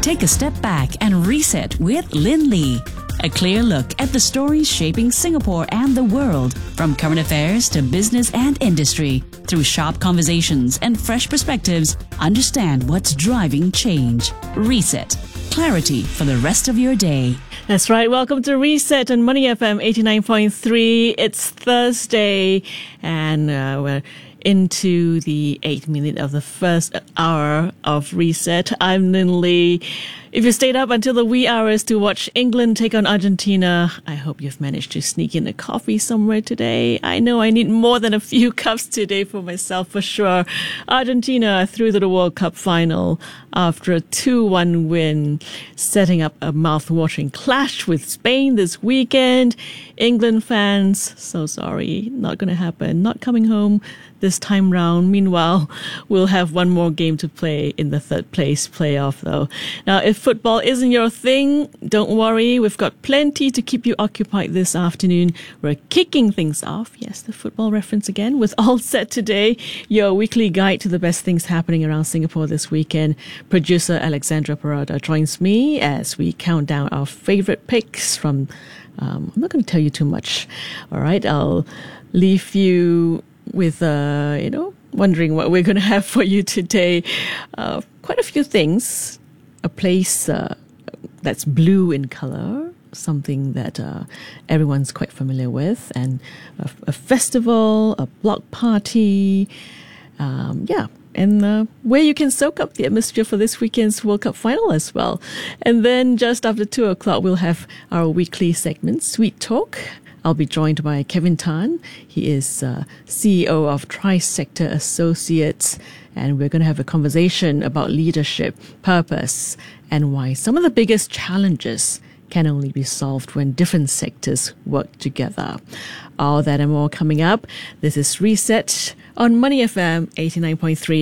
Take a step back and reset with Lynn Lee. A clear look at the stories shaping Singapore and the world, from current affairs to business and industry. Through sharp conversations and fresh perspectives, understand what's driving change. Reset. Clarity for the rest of your day. That's right. Welcome to Reset on Money FM 89.3. It's Thursday and we're into the 8th minute of the first hour of Reset. I'm Lynn Lee. If you stayed up until the wee hours to watch England take on Argentina, I hope you've managed to sneak in a coffee somewhere today. I know I need more than a few cups today for myself, for sure. Argentina through to the World Cup final after a 2-1 win, setting up a mouth-watering clash with Spain this weekend. England fans, so sorry, not going to happen, not coming home this time round. Meanwhile, we'll have one more game to play in the third place playoff, though. Now, if football isn't your thing, don't worry. We've got plenty to keep you occupied this afternoon. We're kicking things off. Yes, the football reference again with All Set Today, your weekly guide to the best things happening around Singapore this weekend. Producer Alexandra Parada joins me as we count down our favorite picks from... I'm not going to tell you too much. All right, I'll leave you with, wondering what we're going to have for you today. Quite a few things. A place that's blue in color, something that everyone's quite familiar with, and a festival, a block party, and where you can soak up the atmosphere for this weekend's World Cup final as well. And then just after 2 o'clock, we'll have our weekly segment, Sweet Talk. I'll be joined by Kevin Tan. He is CEO of Trisector Associates, and we're going to have a conversation about leadership, purpose, and why some of the biggest challenges can only be solved when different sectors work together. All that and more coming up. This is Reset on Money FM 89.3.